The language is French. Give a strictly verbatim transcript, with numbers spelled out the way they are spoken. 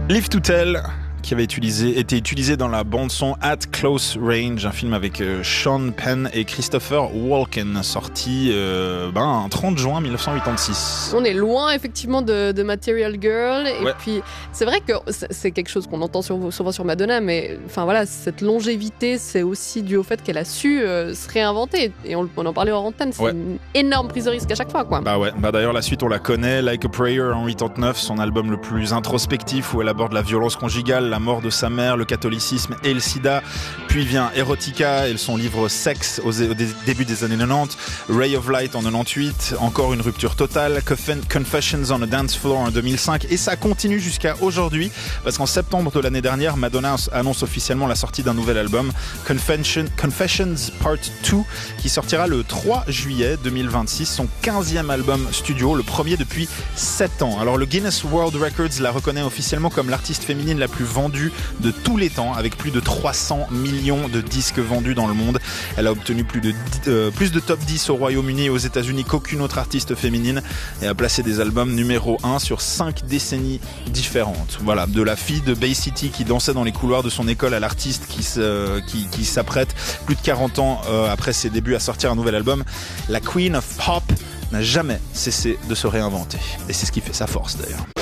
Live to Tell, qui avait utilisé, été utilisé dans la bande-son At Close Range, un film avec euh, Sean Penn et Christopher Walken, sorti euh, ben, trente juin mille neuf cent quatre-vingt-six. On est loin effectivement de, de Material Girl, et ouais. puis c'est vrai que c'est quelque chose qu'on entend sur, souvent sur Madonna, mais enfin voilà, cette longévité, c'est aussi dû au fait qu'elle a su euh, se réinventer, et on, on en parlait en antenne, c'est ouais. une énorme prise de risque à chaque fois, quoi. Bah ouais, bah d'ailleurs la suite on la connaît, Like a Prayer en quatre-vingt-dix-neuf, son album le plus introspectif où elle aborde la violence conjugale, la mort de sa mère, le catholicisme et le sida. Puis vient Erotica et son livre Sex au, au début des années quatre-vingt-dix, Ray of Light en quatre-vingt-dix-huit, encore une rupture totale, Confessions on a Dance Floor en deux mille cinq, et ça continue jusqu'à aujourd'hui parce qu'en septembre de l'année dernière, Madonna annonce officiellement la sortie d'un nouvel album, Confession, Confessions Part deux, qui sortira le trois juillet deux mille vingt-six, son quinzième album studio, le premier depuis sept ans. Alors le Guinness World Records la reconnaît officiellement comme l'artiste féminine la plus vendue de tous les temps, avec plus de trois cents millions de disques vendus dans le monde. Elle a obtenu plus de, euh, plus de top dix au Royaume-Uni et aux États-Unis qu'aucune autre artiste féminine, et a placé des albums numéro un sur cinq décennies différentes. Voilà, de la fille de Bay City qui dansait dans les couloirs de son école à l'artiste qui, se, qui, qui s'apprête plus de quarante ans euh, après ses débuts à sortir un nouvel album. La Queen of Pop n'a jamais cessé de se réinventer, et c'est ce qui fait sa force d'ailleurs.